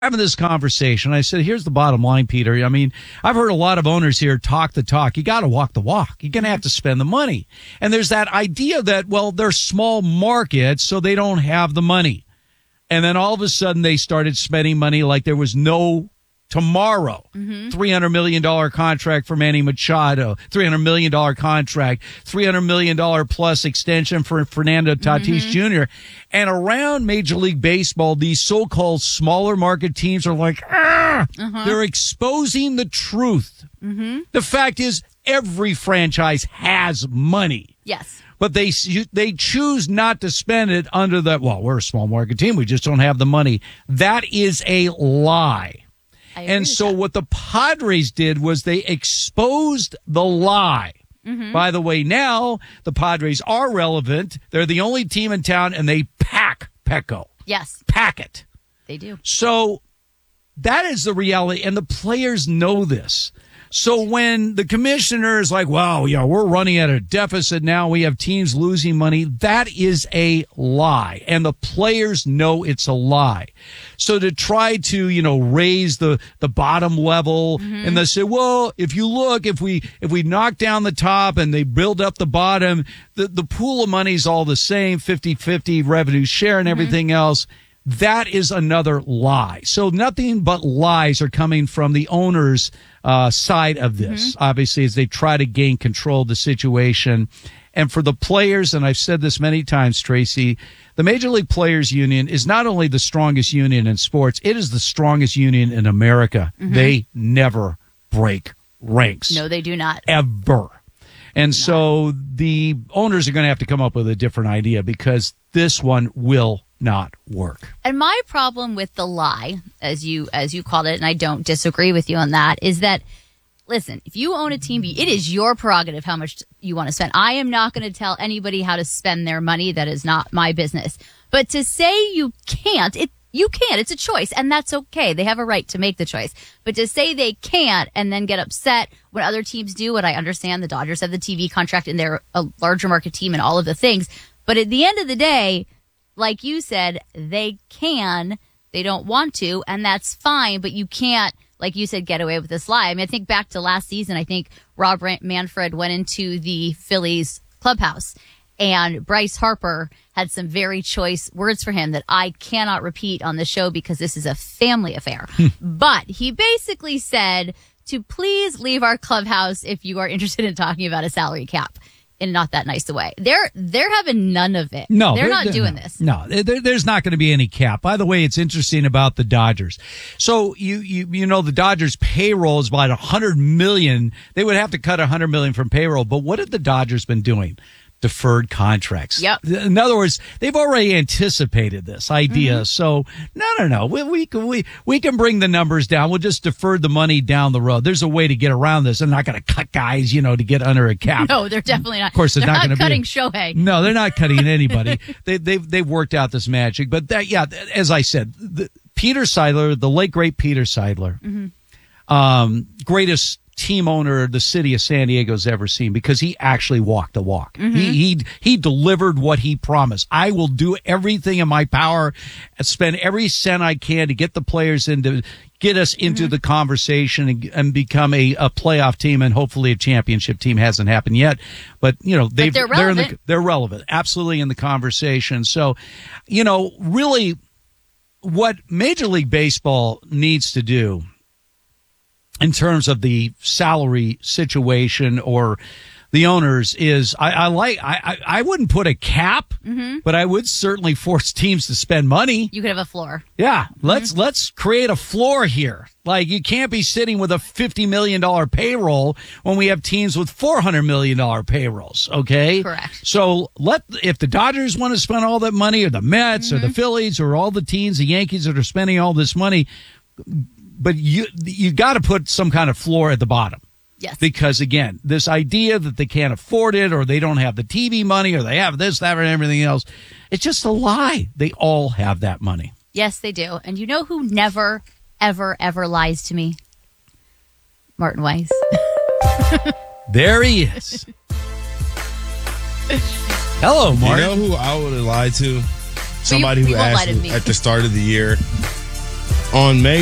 having this conversation. I said, here's the bottom line, Peter. I mean, I've heard a lot of owners here talk the talk. You got to walk the walk. You're going to have to spend the money. And there's that idea that, well, they're small markets, so they don't have the money. And then all of a sudden they started spending money like there was no tomorrow. $300 million contract for Manny Machado, $300 million contract, $300 million plus extension for Fernando Tatis Jr. And around Major League Baseball, these so-called smaller market teams are like, they're exposing the truth. The fact is, every franchise has money. Yes. But they choose not to spend it under the, well, we're a small market team. We just don't have the money. That is a lie. And so what the Padres did was they exposed the lie. By the way, now the Padres are relevant. They're the only team in town, and they pack Petco. Yes. Pack it. They do. So that is the reality, and the players know this. So when the commissioner is like, well, yeah, we're running at a deficit now, we have teams losing money, that is a lie. And the players know it's a lie. So to try to, raise the bottom level and they say, well, if you look, if we knock down the top and they build up the bottom, the pool of money is all the same, 50-50 revenue share and everything else. That is another lie. So nothing but lies are coming from the owners' side of this, obviously, as they try to gain control of the situation. And for the players, and I've said this many times, Tracy, the Major League Players Union is not only the strongest union in sports, it is the strongest union in America. They never break ranks. No, they do not. Ever. And so the owners are going to have to come up with a different idea because this one will not work. And my problem with the lie, as you called it, and I don't disagree with you on that, is that, listen, if you own a team, it is your prerogative how much you want to spend. I am not going to tell anybody how to spend their money. That is not my business. But to say you can't, you can. It's a choice, and that's okay. They have a right to make the choice. But to say they can't and then get upset when other teams do what I understand, the Dodgers have the TV contract and they're a larger market team and all of the things. But at the end of the day, like you said, they can. They don't want to, and that's fine. But you can't, like you said, get away with this lie. I mean, I think back to last season, I think Rob Manfred went into the Phillies clubhouse, and Bryce Harper had some very choice words for him that I cannot repeat on the show because this is a family affair. But he basically said to please leave our clubhouse if you are interested in talking about a salary cap. In not that nice a way. They're having none of it. No, they're not doing this. No, there's not going to be any cap. By the way, it's interesting about the Dodgers. So you know the Dodgers payroll is about $100 million. They would have to cut $100 million from payroll. But what have the Dodgers been doing? Deferred contracts. Yep. In other words, they've already anticipated this idea. So no. We can bring the numbers down. We'll just defer the money down the road. There's a way to get around this. They're not going to cut guys, to get under a cap. No, they're definitely not. Of course, they're not going to cutting Shohei. No, they're not cutting anybody. They've worked out this magic. But as I said, Peter Seidler, the late great Peter Seidler, greatest team owner the city of San Diego's ever seen because he actually walked the walk. He delivered what he promised. I will do everything in my power and spend every cent I can to get the players get us into the conversation and become a playoff team and hopefully a championship team. Hasn't happened yet, but they're relevant. They're relevant, absolutely in the conversation. So, really what Major League Baseball needs to do in terms of the salary situation or the owners is I wouldn't put a cap, but I would certainly force teams to spend money. You could have a floor. Yeah. Let's create a floor here. Like you can't be sitting with a $50 million payroll when we have teams with $400 million payrolls. Okay. Correct. So if the Dodgers want to spend all that money or the Mets or the Phillies or all the teams, the Yankees that are spending all this money, but you got to put some kind of floor at the bottom. Yes. Because, again, this idea that they can't afford it or they don't have the TV money or they have this, that, and everything else, it's just a lie. They all have that money. Yes, they do. And you know who never, ever, ever lies to me? Martin Weiss. There he is. Hello, Martin. You know who I would have lied to? Somebody who asked me at the start of the year, on May